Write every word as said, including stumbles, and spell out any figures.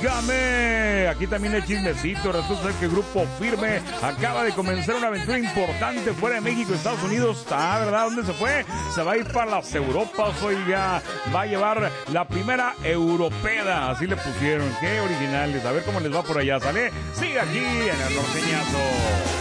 Óigame, aquí también hay chismecito. Resulta ser que el Grupo Firme acaba de comenzar una aventura importante fuera de México, Estados Unidos. Ah, ¿verdad? ¿Dónde se fue? Se va a ir para las Europas, oiga. Va a llevar la primera europeda, así le pusieron. Qué originales. A ver cómo les va por allá, ¿sale? Sigue aquí en el norteñazo.